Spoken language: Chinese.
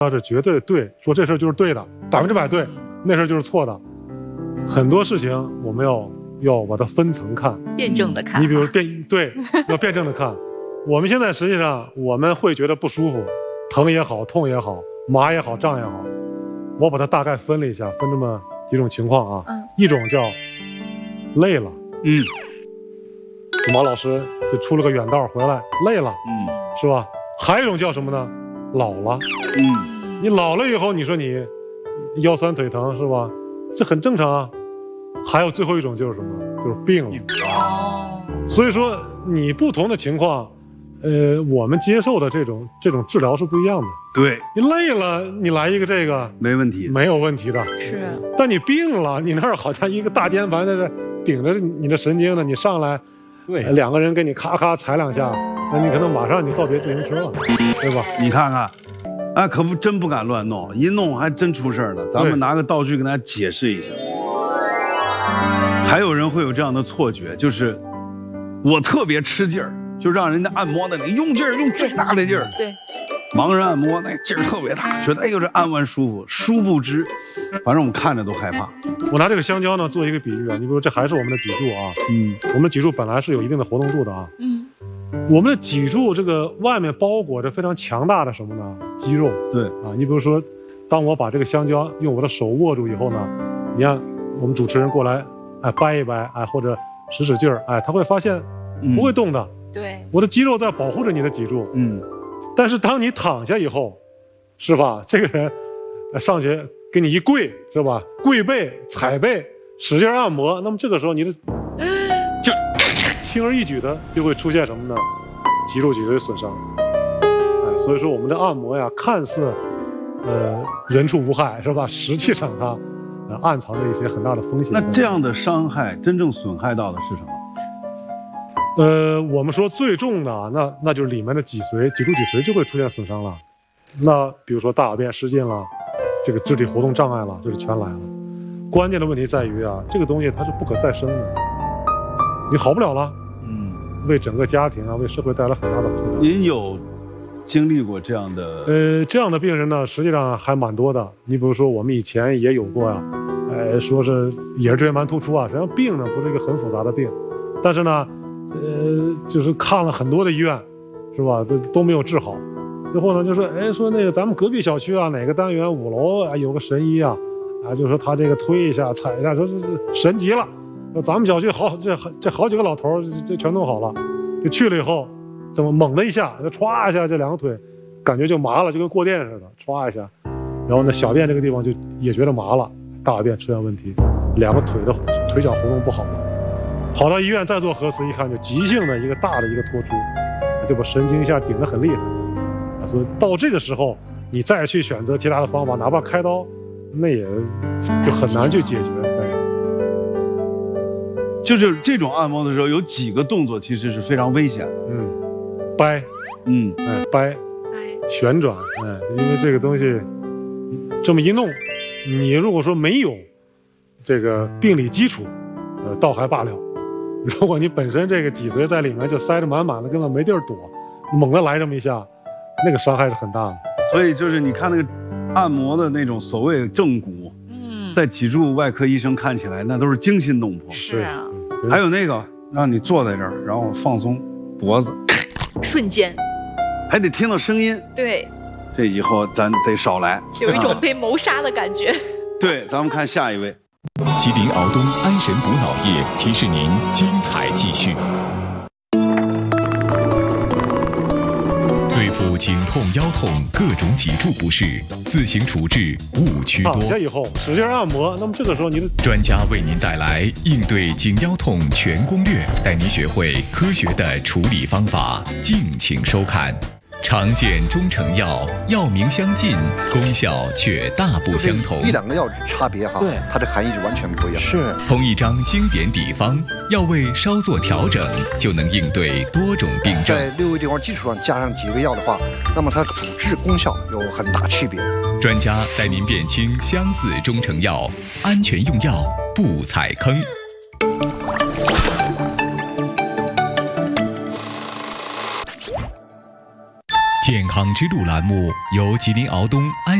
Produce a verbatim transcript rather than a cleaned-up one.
他是绝对对，说这事儿就是对的，百分之百对，那事儿就是错的。很多事情我们要要把它分层看， 辩证的看。 你比如辩对，要辩证的看。我们现在实际上我们会觉得不舒服，疼也好，痛也好，麻也好，胀也好，我把它大概分了一下，分这么几种情况啊。嗯，一种叫累了， 嗯， 马老师就出了个远道回来，累了， 嗯， 是吧？还有一种叫什么呢？老了， 嗯， 你老了以后，你说你腰酸腿疼是吧？这很正常啊。还有最后一种就是什么？就是病了。哦。所以说你不同的情况，呃，我们接受的这种这种治疗是不一样的。 对， 你累了，你来一个这个没问题， 没有问题的。 是。 但你病了，你那儿好像一个大键盘在这顶着你的神经呢，你上来， 对， 两个人给你咔咔踩两下，那你可能马上你告别自行车了，对吧？ 你看看。哎，可不真不敢乱弄，一弄还真出事儿了。咱们拿个道具跟大家解释一下。还有人会有这样的错觉，就是我特别吃劲儿，就让人家按摩的你用劲儿，用最大的劲儿。 对， 盲人按摩那劲儿特别大，觉得哎呦这按完舒服，殊不知，反正我们看着都害怕。 我拿这个香蕉呢做一个比喻啊，你比如这还是我们的脊柱啊， 嗯， 我们的脊柱本来是有一定的活动度的啊， 嗯。 我们的脊柱这个外面包裹着非常强大的什么呢？肌肉。 对啊，你比如说，当我把这个香蕉用我的手握住以后呢，你看我们主持人过来，哎掰一掰，哎或者使使劲儿，哎他会发现不会动的。 嗯、对， 我的肌肉在保护着你的脊柱。 嗯， 但是当你躺下以后，是吧？这个人上去给你一跪，是吧？跪背、踩背，使劲按摩，那么这个时候你的就。轻而易举的就会出现什么呢？脊柱脊髓损伤。哎，所以说我们的按摩呀，看似呃人畜无害是吧？实际上它呃暗藏着一些很大的风险。 那这样的伤害真正损害到的是什么？ 呃，我们说最重的啊，那那就是里面的脊髓、脊柱脊髓就会出现损伤了。那比如说大小便失禁了，这个肢体活动障碍了，这是全来了。关键的问题在于啊，这个东西它是不可再生的，你好不了了。嗯，为整个家庭啊，为社会带来很大的负担。 您有经历过这样的？ 呃，这样的病人呢，实际上还蛮多的。你比如说，我们以前也有过呀，呃，说是也是椎间盘突出啊。实际上病呢不是一个很复杂的病，但是呢，呃，就是看了很多的医院，是吧？这都没有治好。最后呢，就说，哎，说那个咱们隔壁小区啊，哪个单元五楼啊有个神医啊，啊，就说他这个推一下、踩一下，说是神级了。咱们小区好这这好几个老头这全弄好了，就去了以后，怎么猛的一下，就歘一下这两个腿，感觉就麻了，就跟过电似的，歘一下，然后呢小便这个地方就也觉得麻了，大小便出现问题，两个腿的腿脚活动不好了，跑到医院再做核磁，一看就急性的一个大的一个脱出，就把神经一下顶得很厉害，所以到这个时候你再去选择其他的方法，哪怕开刀，那也就很难去解决。 就是这种按摩的时候，有几个动作其实是非常危险的。 嗯，掰， 嗯， 哎，掰，旋转，哎，因为这个东西这么一弄，你如果说没有这个病理基础，呃，倒还罢了。如果你本身这个脊髓在里面就塞得满满的，根本没地儿躲，猛地来这么一下，那个伤害是很大的。 所以就是你看那个按摩的那种所谓正骨，嗯，在脊柱外科医生看起来那都是惊心动魄。 是啊。 还有那个让你坐在这儿，然后放松脖子， 瞬间， 还得听到声音。 对， 这以后咱得少来， 有一种被谋杀的感觉。 对，咱们看下一位。 吉林敖东安神补脑液提示您精彩继续。对付颈痛、腰痛、各种脊柱不适，自行处置勿居多。 躺下以后使劲按摩，那么这个时候你的专家为您带来应对颈腰痛全攻略，带您学会科学的处理方法，敬请收看。常见中成药，药名相近，功效却大不相同。 一两个药差别哈，对，它的含义是完全不一样。 是同一张经典底方，药味稍作调整，就能应对多种病症。 在六味地黄基础上加上几味药的话，那么它主治功效有很大区别。 专家带您辨清相似中成药，安全用药不踩坑。健康之路栏目由吉林敖东安